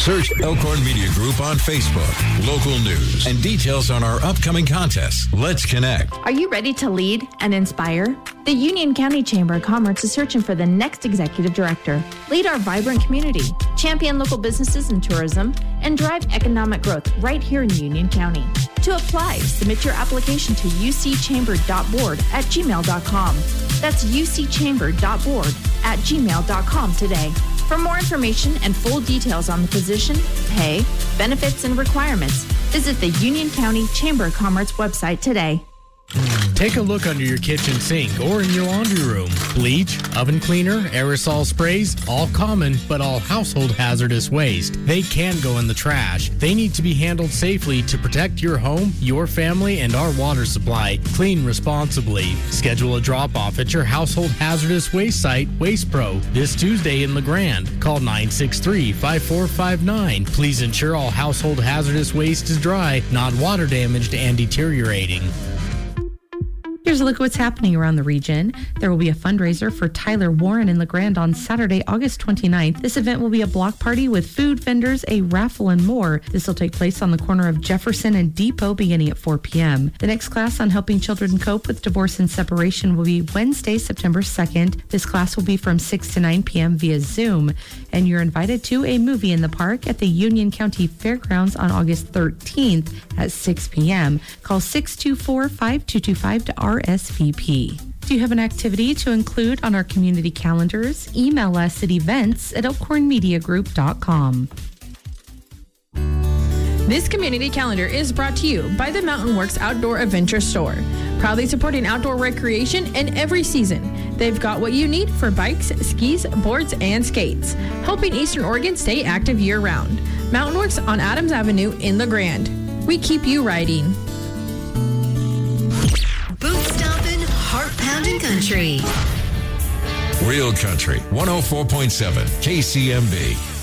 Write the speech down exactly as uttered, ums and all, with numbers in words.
Search Elkhorn Media Group on Facebook, local news, and details on our upcoming contests. Let's connect. Are you ready to lead and inspire? The Union County Chamber of Commerce is searching for the next executive director. Lead our vibrant community, champion local businesses and tourism, and drive economic growth right here in Union County. To apply, submit your application to u c chamber dot board at gmail dot com. That's u c chamber dot board at gmail dot com today. For more information and full details on the position, pay, benefits, and requirements, visit the Union County Chamber of Commerce website today. Take a look under your kitchen sink or in your laundry room. Bleach, oven cleaner, aerosol sprays, all common but all household hazardous waste. They can go in the trash. They need to be handled safely to protect your home, your family, and our water supply. Clean responsibly. Schedule a drop-off at your household hazardous waste site, Waste Pro, this Tuesday in LeGrand. Call nine six three, five four five nine. Please ensure all household hazardous waste is dry, not water damaged and deteriorating. Here's a look at what's happening around the region. There will be a fundraiser for Tyler Warren in LeGrand on Saturday, August twenty-ninth. This event will be a block party with food vendors, a raffle, and more. This will take place on the corner of Jefferson and Depot beginning at four p.m. The next class on helping children cope with divorce and separation will be Wednesday, September second. This class will be from six to nine p.m. via Zoom. And you're invited to a movie in the park at the Union County Fairgrounds on August thirteenth at six p.m. Call six two four, five two two five to R S V P. Do you have an activity to include on our community calendars? Email us at events at elkhorn media group dot com. This community calendar is brought to you by the Mountain Works Outdoor Adventure Store, proudly supporting outdoor recreation in every season. They've got what you need for bikes, skis, boards, and skates, helping Eastern Oregon stay active year-round. Mountain Works on Adams Avenue in LeGrand. We keep you riding. Boot stomping, heart pounding country. Real Country, one oh four point seven K C M B.